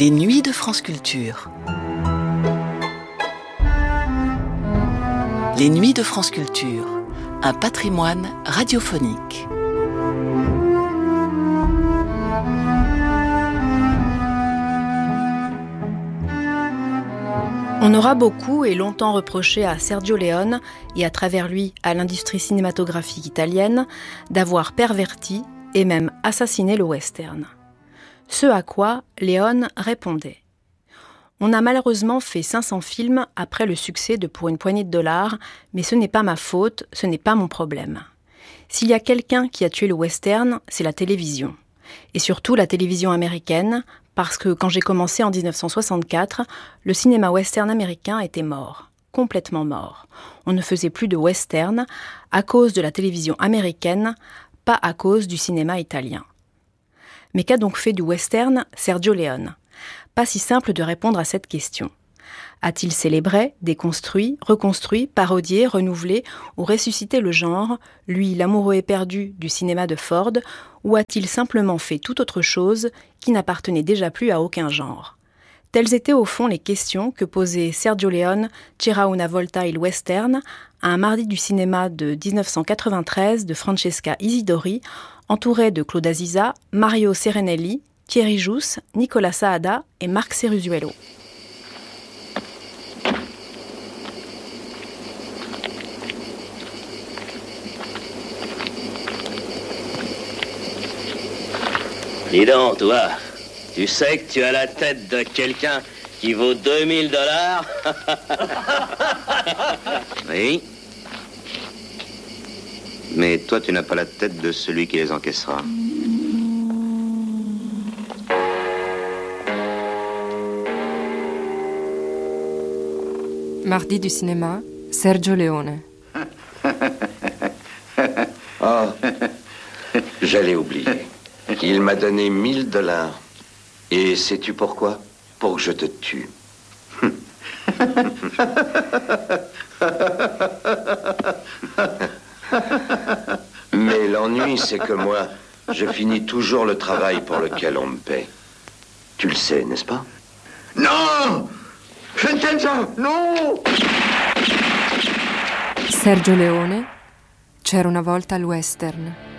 Les nuits de France Culture. Les nuits de France Culture, un patrimoine radiophonique. On aura beaucoup et longtemps reproché à Sergio Leone, et à travers lui à l'industrie cinématographique italienne, d'avoir perverti et même assassiné le western. Ce à quoi Leone répondait. On a malheureusement fait 500 films après le succès de Pour une poignée de dollars, mais ce n'est pas ma faute, ce n'est pas mon problème. S'il y a quelqu'un qui a tué le western, c'est la télévision. Et surtout la télévision américaine, parce que quand j'ai commencé en 1964, le cinéma western américain était mort, complètement mort. On ne faisait plus de western à cause de la télévision américaine, pas à cause du cinéma italien. Mais qu'a donc fait du western Sergio Leone ? Pas si simple de répondre à cette question. A-t-il célébré, déconstruit, reconstruit, parodié, renouvelé ou ressuscité le genre, lui l'amoureux éperdu du cinéma de Ford, ou a-t-il simplement fait tout autre chose qui n'appartenait déjà plus à aucun genre ? Telles étaient au fond les questions que posait Sergio Leone, C'era una volta il western, à un mardi du cinéma de 1993 de Francesca Isidori, entouré de Claude Aziza, Mario Serenelli, Thierry Jousse, Nicolas Saada et Marc Ceruzuelo. Dis donc, toi, tu sais que tu as la tête de quelqu'un qui vaut $2000 ? Oui. Mais toi, tu n'as pas la tête de celui qui les encaissera. Mardi du cinéma, Sergio Leone. Oh, j'allais oublier. Il m'a donné $1000. Et sais-tu pourquoi ? Pour que je te tue. Mais l'ennui, c'est que moi, je finis toujours le travail pour lequel on me paie. Tu le sais, n'est-ce pas ? Non ! Je ne t'aime pas ! Non ! Sergio Leone, C'era una volta al western.